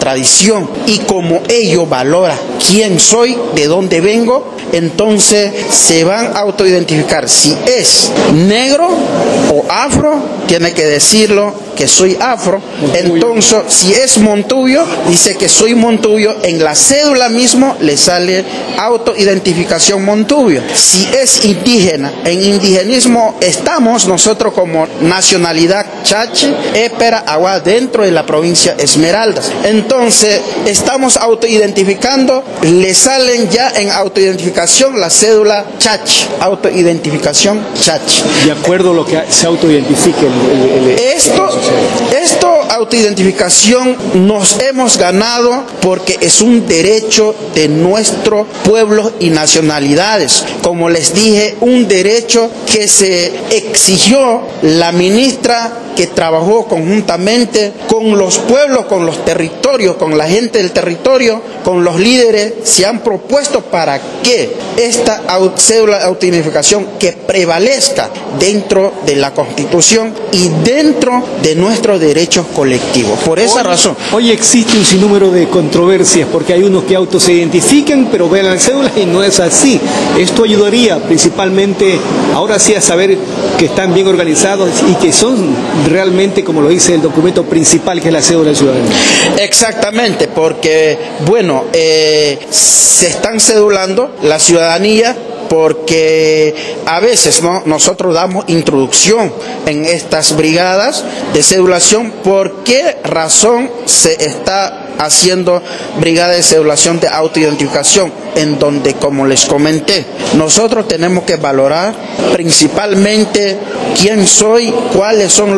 tradición, y como ello valora quién soy, de dónde vengo, entonces se van a autoidentificar. Si es negro o afro, tiene que decirlo que soy afro. Entonces, si es Montubio, dice que soy Montubio. En la cédula mismo le sale autoidentificación Montubio. Si es indígena, en indigenismo estamos nosotros como nacionalidad chachi, épera, agua, dentro de la provincia Esmeraldas. Entonces, estamos autoidentificando, le salen ya en autoidentificación la cédula chachi, autoidentificación chachi. De acuerdo a lo que se autoidentifique. Esto autoidentificación nos hemos ganado porque es un derecho de nuestro pueblo y nacionalidades. Como les dije, un derecho que se exigió la ministra que trabajó conjuntamente con los pueblos, con los territorios, con la gente del territorio, con los líderes, se han propuesto para que esta cédula de autoidentificación que prevalezca dentro de la Constitución y dentro de nuestros derechos colectivos. Por esa razón. Hoy existe un sinnúmero de controversias porque hay unos que se identifican pero ven la cédula y no es así. Esto ayudaría principalmente ahora sí a saber que están bien organizados y que son realmente, como lo dice el documento principal, que es la cédula del ciudadano. Exactamente, porque, bueno, se están cedulando la ciudadanía porque a veces nosotros damos introducción en estas brigadas de cedulación. ¿Por qué razón se está haciendo brigada de cedulación de autoidentificación? En donde, como les comenté, nosotros tenemos que valorar principalmente quién soy, cuáles son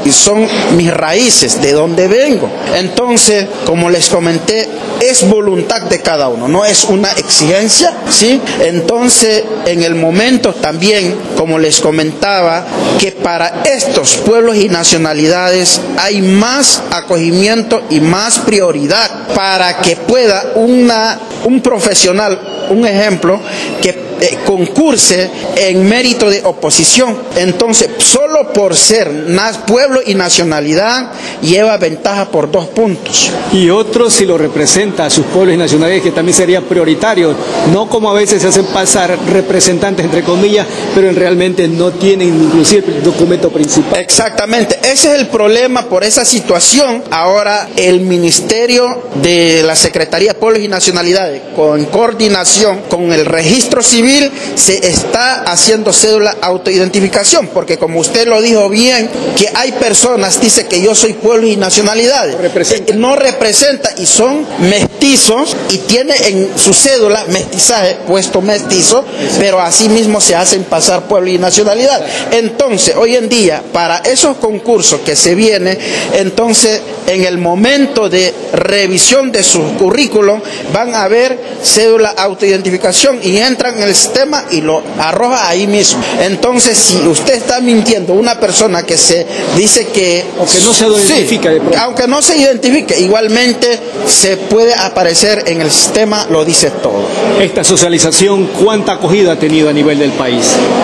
mis raíces, de dónde vengo. Entonces, como les comenté, es voluntad de cada uno, no es una exigencia, ¿sí? Entonces, en el momento también, como les comentaba, que para estos pueblos y nacionalidades hay más acogimiento y más prioridad para que pueda un profesional, un ejemplo, que concurse en mérito de oposición. Entonces, solo por ser pueblo y nacionalidad, lleva ventaja por 2 puntos. Y otros, si lo representa a sus pueblos y nacionalidades, que también sería prioritario, no como a veces se hacen pasar representantes, entre comillas, pero realmente no tienen inclusive el documento principal. Exactamente, ese es el problema. Por esa situación, ahora el Ministerio de la Secretaría de Pueblos y Nacionalidades, con coordinación con el Registro Civil, se está haciendo cédula autoidentificación, porque como usted lo dijo bien, que hay personas, dice que yo soy pueblo y nacionalidades, no representa y son mestizos y tiene en su cédula mestizaje, puesto mestizo, pero así mismo se hacen pasar pueblo y nacionalidad. Entonces, hoy en día, para esos concursos que se vienen, entonces, en el momento de revisión de su currículum, van a ver cédula autoidentificación y entran en el sistema y lo arroja ahí mismo. Entonces, si usted está mintiendo, una persona que se dice que... Aunque no se identifica. Sí, aunque no se identifique, igualmente se puede aparecer en el sistema, lo dice todo. Esta socialización, ¿cuánta acogida ha tenido a nivel del país?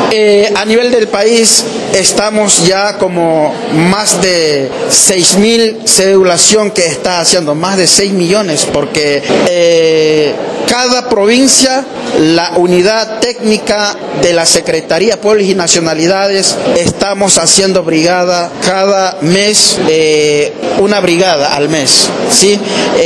A nivel del país estamos ya como más de 6.000 cedulación que está haciendo, más de 6 millones, porque cada provincia, la unidad técnica de la Secretaría de Pueblos y Nacionalidades, estamos haciendo brigada cada mes, una brigada al mes, ¿sí?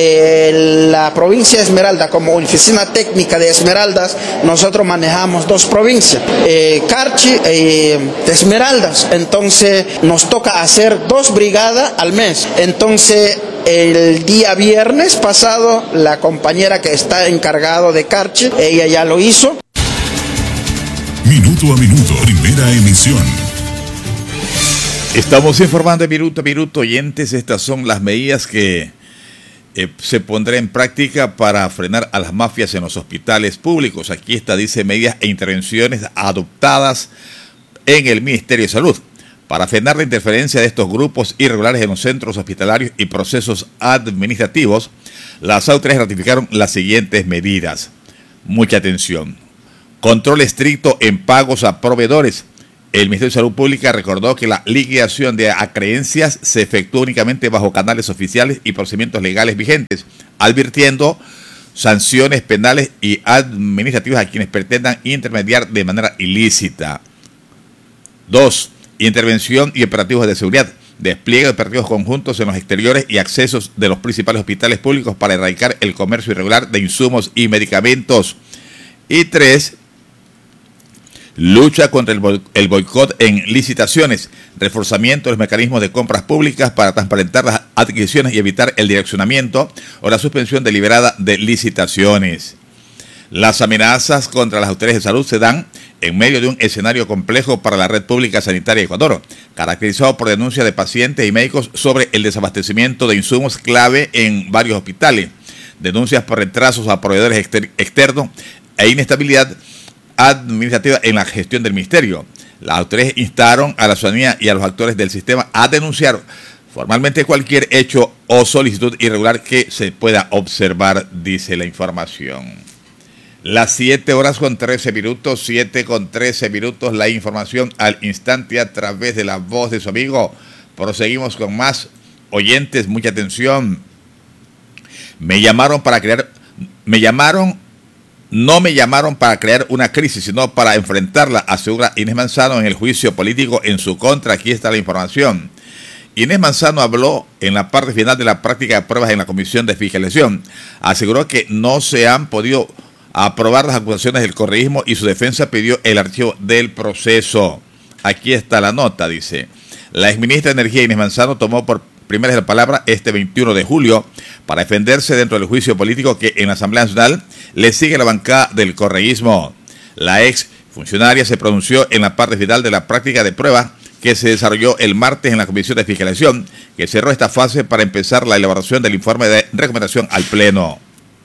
La provincia de Esmeralda, como oficina técnica de Esmeraldas, nosotros manejamos 2 provincias, Carchi de Esmeraldas. Entonces nos toca hacer 2 brigadas al mes. Entonces, el día viernes pasado, la compañera que está encargado de Carchi, ella ya lo hizo. Minuto a minuto, primera emisión. Estamos informando minuto a minuto, oyentes. Estas son las medidas que se pondrá en práctica para frenar a las mafias en los hospitales públicos. Aquí está, dice, medidas e intervenciones adoptadas en el Ministerio de Salud para frenar la interferencia de estos grupos irregulares en los centros hospitalarios y procesos administrativos. Las autoridades ratificaron las siguientes medidas. Mucha atención. Control estricto en pagos a proveedores. El Ministerio de Salud Pública recordó que la liquidación de acreencias se efectúa únicamente bajo canales oficiales y procedimientos legales vigentes, advirtiendo sanciones penales y administrativas a quienes pretendan intermediar de manera ilícita. 2. Intervención y operativos de seguridad. Despliegue de operativos conjuntos en los exteriores y accesos de los principales hospitales públicos para erradicar el comercio irregular de insumos y medicamentos. Y 3. Lucha contra el boicot en licitaciones, reforzamiento de los mecanismos de compras públicas para transparentar las adquisiciones y evitar el direccionamiento o la suspensión deliberada de licitaciones. Las amenazas contra las autoridades de salud se dan en medio de un escenario complejo para la red pública sanitaria de Ecuador, caracterizado por denuncias de pacientes y médicos sobre el desabastecimiento de insumos clave en varios hospitales, denuncias por retrasos a proveedores externos e inestabilidad administrativa en la gestión del ministerio. Las autoridades instaron a la ciudadanía y a los actores del sistema a denunciar formalmente cualquier hecho o solicitud irregular que se pueda observar, dice la información. Las 7 horas con 13 minutos, 7 con 13 minutos, la información al instante a través de la voz de su amigo. Proseguimos con más oyentes, mucha atención. No me llamaron para crear una crisis, sino para enfrentarla, asegura Inés Manzano en el juicio político en su contra. Aquí está la información. Inés Manzano habló en la parte final de la práctica de pruebas en la Comisión de Fiscalización. Aseguró que no se han podido aprobar las acusaciones del correísmo y su defensa pidió el archivo del proceso. Aquí está la nota, dice. La exministra de Energía Inés Manzano tomó por primera vez la palabra este 21 de julio para defenderse dentro del juicio político que en la Asamblea Nacional le sigue la bancada del correísmo. La ex funcionaria se pronunció en la parte final de la práctica de prueba que se desarrolló el martes en la Comisión de Fiscalización, que cerró esta fase para empezar la elaboración del informe de recomendación al Pleno.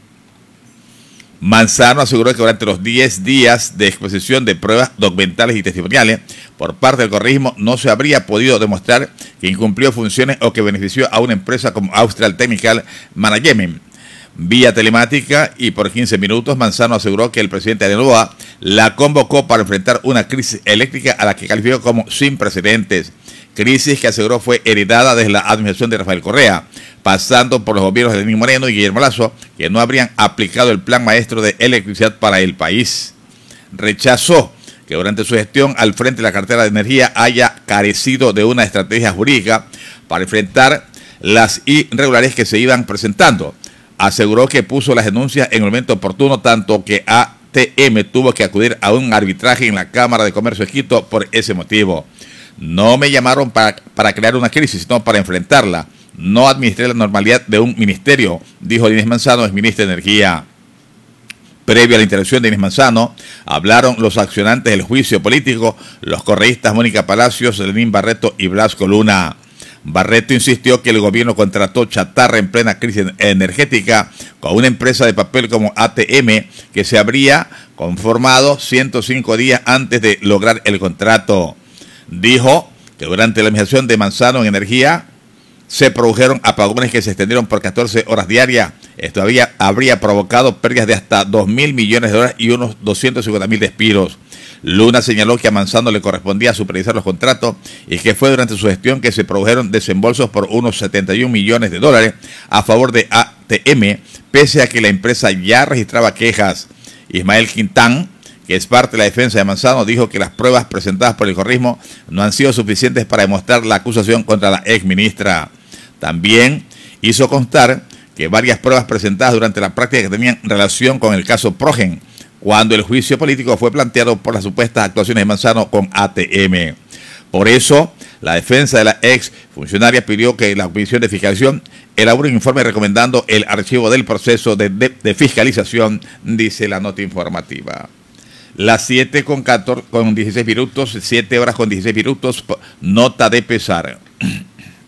Manzano aseguró que durante los 10 días de exposición de pruebas documentales y testimoniales por parte del correísmo no se habría podido demostrar que incumplió funciones o que benefició a una empresa como Austral Technical Management. Vía telemática y por 15 minutos, Manzano aseguró que el presidente de Novoa la convocó para enfrentar una crisis eléctrica a la que calificó como sin precedentes. Crisis que aseguró fue heredada desde la administración de Rafael Correa, pasando por los gobiernos de Lenín Moreno y Guillermo Lasso, que no habrían aplicado el plan maestro de electricidad para el país. Rechazó que durante su gestión al frente de la cartera de energía haya carecido de una estrategia jurídica para enfrentar las irregularidades que se iban presentando. Aseguró que puso las denuncias en el momento oportuno, tanto que ATM tuvo que acudir a un arbitraje en la Cámara de Comercio de Quito por ese motivo. No me llamaron para crear una crisis, sino para enfrentarla. No administré la normalidad de un ministerio, dijo Inés Manzano, exministra de Energía. Previo a la intervención de Inés Manzano, hablaron los accionantes del juicio político, los correístas Mónica Palacios, Lenín Barreto y Blasco Luna. Barreto insistió que el gobierno contrató chatarra en plena crisis energética con una empresa de papel como ATM que se habría conformado 105 días antes de lograr el contrato. Dijo que durante la administración de Manzano en energía se produjeron apagones que se extendieron por 14 horas diarias. Esto habría provocado pérdidas de hasta 2.000 millones de dólares y unos 250.000 despidos. Luna señaló que a Manzano le correspondía supervisar los contratos y que fue durante su gestión que se produjeron desembolsos por unos 71 millones de dólares a favor de ATM, pese a que la empresa ya registraba quejas. Ismael Quintán, que es parte de la defensa de Manzano, dijo que las pruebas presentadas por el correísmo no han sido suficientes para demostrar la acusación contra la exministra. También hizo constar que varias pruebas presentadas durante la práctica que tenían relación con el caso Progen, cuando el juicio político fue planteado por las supuestas actuaciones de Manzano con ATM. Por eso, la defensa de la ex funcionaria pidió que la Comisión de Fiscalización elabore un informe recomendando el archivo del proceso de fiscalización, dice la nota informativa. Las 7 con 16 minutos, 7 horas con 16 minutos, nota de pesar.